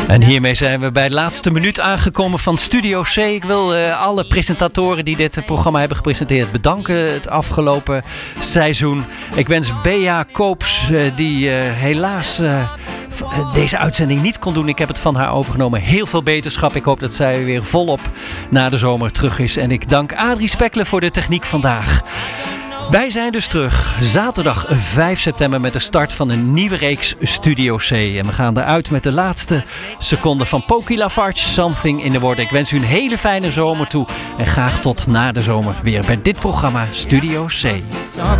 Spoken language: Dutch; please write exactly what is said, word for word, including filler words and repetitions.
En hiermee zijn we bij de laatste minuut aangekomen van Studio C. Ik wil uh, alle presentatoren die dit programma hebben gepresenteerd bedanken het afgelopen seizoen. Ik wens Bea Koops, uh, die uh, helaas uh, deze uitzending niet kon doen. Ik heb het van haar overgenomen. Heel veel beterschap. Ik hoop dat zij weer volop na de zomer terug is. En ik dank Adrie Spekler voor de techniek vandaag. Wij zijn dus terug zaterdag vijf september met de start van een nieuwe reeks Studio C. En we gaan eruit met de laatste seconden van Poki Lafarge, Something in the Water. Ik wens u een hele fijne zomer toe en graag tot na de zomer weer bij dit programma Studio C.